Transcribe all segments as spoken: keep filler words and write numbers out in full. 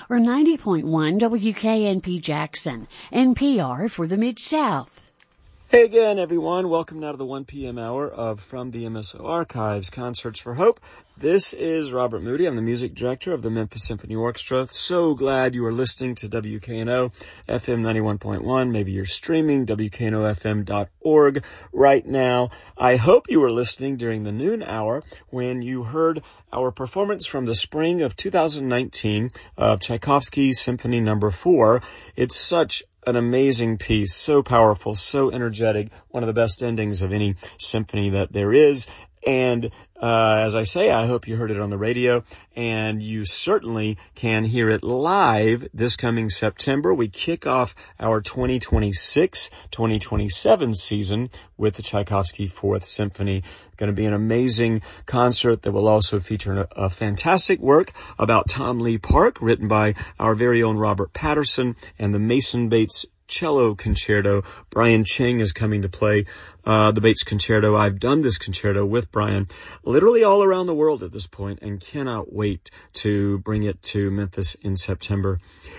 or ninety point one W K N P Jackson, N P R for the Mid-South. Hey again, everyone. Welcome now to the one p.m. hour of From the M S O Archives, Concerts for Hope. This is Robert Moody. I'm the music director of the Memphis Symphony Orchestra. So glad you are listening to W K N O F M ninety-one point one. Maybe you're streaming W K N O F M dot org right now. I hope you were listening during the noon hour when you heard our performance from the spring of two thousand nineteen of Tchaikovsky's Symphony Number four. It's such an amazing piece, so powerful, so energetic, one of the best endings of any symphony that there is. And uh, as I say, I hope you heard it on the radio, and you certainly can hear it live this coming September. We kick off our twenty twenty-six twenty twenty-seven season with the Tchaikovsky Fourth Symphony. It's going to be an amazing concert that will also feature a, a fantastic work about Tom Lee Park, written by our very own Robert Patterson, and the Mason Bates Cello Concerto. Brian Ching is coming to play uh the Bates Concerto. I've done this concerto with Brian literally all around the world at this point and cannot wait to bring it to Memphis in September.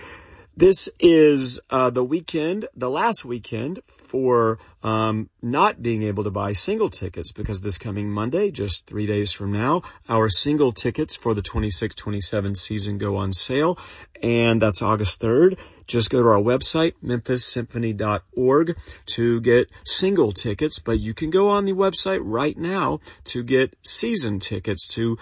This is uh the weekend, the last weekend for um not being able to buy single tickets, because this coming Monday, just three days from now, our single tickets for the twenty-six twenty-seven season go on sale, and that's August third. Just go to our website, memphis symphony dot org, to get single tickets, but you can go on the website right now to get season tickets to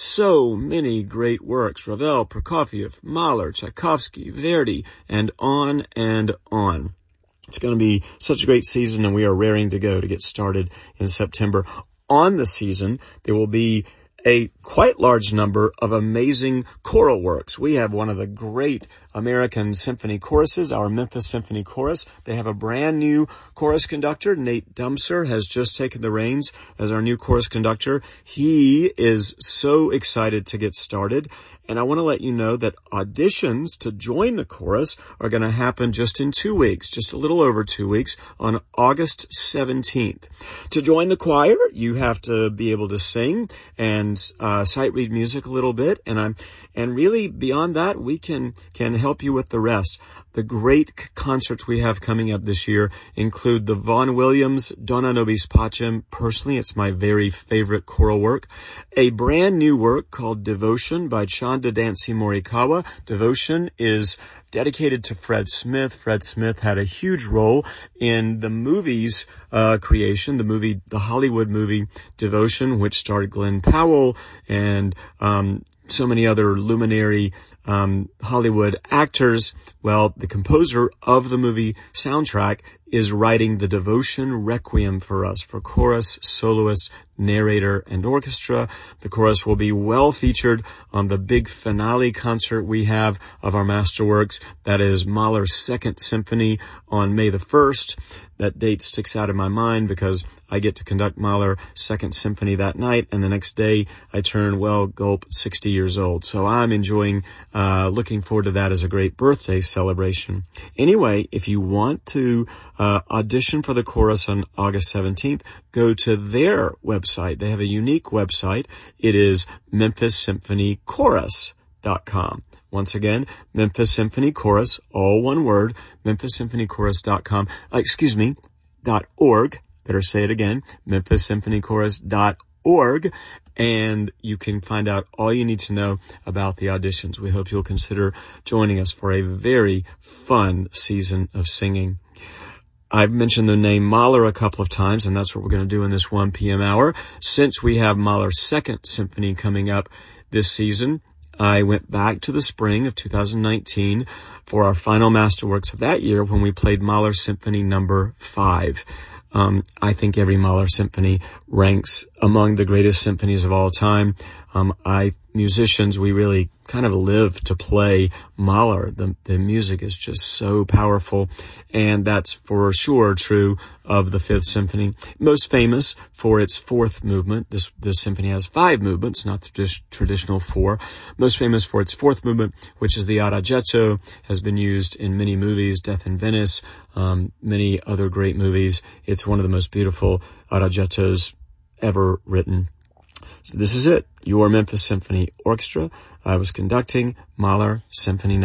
so many great works: Ravel, Prokofiev, Mahler, Tchaikovsky, Verdi, and on and on. It's going to be such a great season, and we are raring to go to get started in September. On the season, there will be a quite large number of amazing choral works. We have one of the great American symphony choruses, our Memphis Symphony Chorus. They have a brand new chorus conductor. Nate Dumser has just taken the reins as our new chorus conductor. He is so excited to get started. And I want to let you know that auditions to join the chorus are going to happen just in two weeks, just a little over two weeks, on August seventeenth. To join the choir, you have to be able to sing and uh, sight read music a little bit, and I'm and really beyond that, we can can help you with the rest. The great c- concerts we have coming up this year include the Vaughan Williams Dona Nobis Pacem. Personally, it's my very favorite choral work. A brand new work called Devotion by Chanda Dancy Morikawa. Devotion is dedicated to Fred Smith. Fred Smith had a huge role in the movie's uh, creation, the movie, the Hollywood movie Devotion, which starred Glenn Powell and um so many other luminary um Hollywood actors. Well, the composer of the movie soundtrack is writing the Devotion Requiem for us, for chorus, soloist, narrator, and orchestra. The chorus will be well featured on the big finale concert we have of our masterworks. That is Mahler's Second Symphony on May the first. That date sticks out in my mind because I get to conduct Mahler Second Symphony that night, and the next day I turn, well, gulp, sixty years old. So I'm enjoying, uh, looking forward to that as a great birthday celebration. Anyway, if you want to uh, audition for the chorus on August seventeenth, go to their website. They have a unique website. It is memphis symphony chorus dot com. Once again, Memphis Symphony Chorus, all one word, memphis symphony chorus dot com. Uh, excuse me, dot org. Better say it again, memphis symphony chorus dot org. And you can find out all you need to know about the auditions. We hope you'll consider joining us for a very fun season of singing. I've mentioned the name Mahler a couple of times, and that's what we're going to do in this one p.m. hour. Since we have Mahler's Second Symphony coming up this season, I went back to the spring of two thousand nineteen for our final masterworks of that year when we played Mahler Symphony Number five. Um, I think every Mahler symphony ranks among the greatest symphonies of all time. Um, I, musicians, we really kind of live to play Mahler. The, the music is just so powerful, and that's for sure true of the Fifth Symphony. Most famous for its fourth movement. This, this symphony has five movements, not the tradi- traditional four. Most famous for its fourth movement, which is the Adagietto, has been used in many movies, Death in Venice, um, many other great movies. It's one of the most beautiful Adagiettos ever written. So this is it, your Memphis Symphony Orchestra. I was conducting Mahler Symphony